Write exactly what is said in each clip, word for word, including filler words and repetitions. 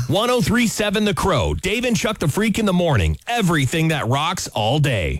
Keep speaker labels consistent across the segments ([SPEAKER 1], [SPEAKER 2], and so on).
[SPEAKER 1] one oh three point seven The Crow. Dave and Chuck the Freak in the morning. Everything that rocks all day.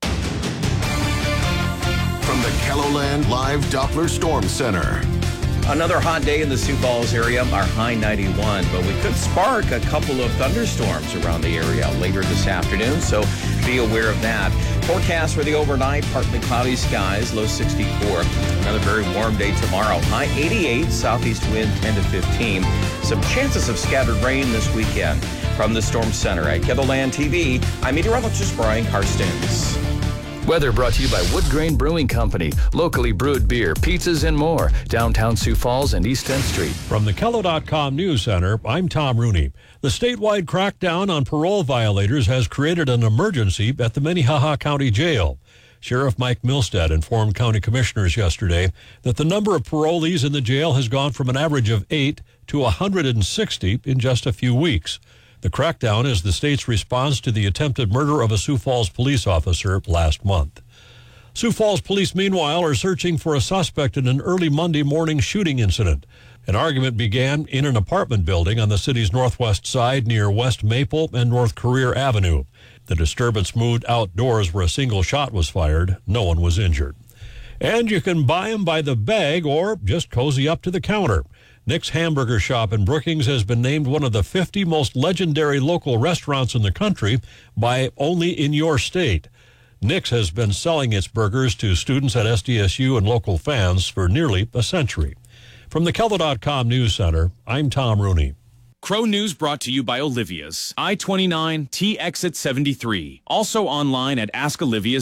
[SPEAKER 2] From the KELOLAND Live Doppler Storm Center.
[SPEAKER 3] Another hot day in the Sioux Falls area, our high ninety-one, but we could spark a couple of thunderstorms around the area later this afternoon, so be aware of that. Forecast for the overnight, partly cloudy skies, low sixty-four. Another very warm day tomorrow, high eighty-eight, southeast wind ten to fifteen. Some chances of scattered rain this weekend. From the Storm Center at KELOLAND T V, I'm meteorologist Brian Karstens.
[SPEAKER 4] Weather brought to you by Wood Grain Brewing Company. Locally brewed beer, pizzas, and more. Downtown Sioux Falls and East tenth Street.
[SPEAKER 5] From the Kelo dot com News Center, I'm Tom Rooney. The statewide crackdown on parole violators has created an emergency at the Minnehaha County Jail. Sheriff Mike Milstead informed county commissioners yesterday that the number of parolees in the jail has gone from an average of eight to one hundred sixty in just a few weeks. The crackdown is the state's response to the attempted murder of a Sioux Falls police officer last month. Sioux Falls police, meanwhile, are searching for a suspect in an early Monday morning shooting incident. An argument began in an apartment building on the city's northwest side near West Maple and North Career Avenue. The disturbance moved outdoors where a single shot was fired. No one was injured. And you can buy them by the bag or just cozy up to the counter. Nick's Hamburger Shop in Brookings has been named one of the fifty most legendary local restaurants in the country by Only in Your State. Nick's has been selling its burgers to students at S D S U and local fans for nearly a century. From the Kelo dot com News Center, I'm Tom Rooney.
[SPEAKER 6] Crow News brought to you by Olivia's. I twenty-nine T Exit seventy-three. Also online at Ask Olivia's.